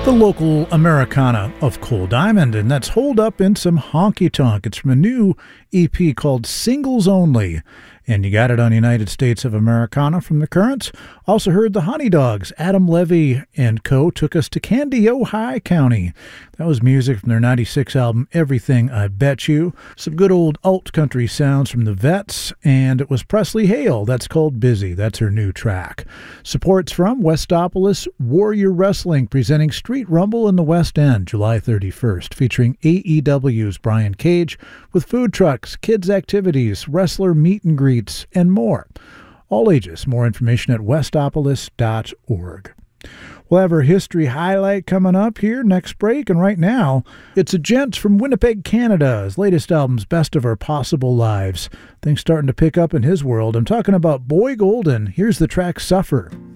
The local Americana of Cole Diamond, and that's holed up in some honky tonk. It's from a new EP called Singles Only, and you got it on United States of Americana from the Currents. Also heard the Honey Dogs. Adam Levy and co. took us to Candy, Ojai County. That was music from their 96 album, Everything I Bet You. Some good old alt country sounds from the Vets, and it was Presley Hale. That's called Busy. That's her new track. Supports from Westopolis Warrior Wrestling, presenting Street Rumble in the West End, July 31st, featuring AEW's Brian Cage, with food trucks, kids' activities, wrestler meet and greets, and more. All ages. More information at westopolis.org. We'll have our history highlight coming up here next break, and right now, it's a gent from Winnipeg, Canada. His latest album's Best of Our Possible Lives. Things starting to pick up in his world. I'm talking about Boy Golden. Here's the track Suffer.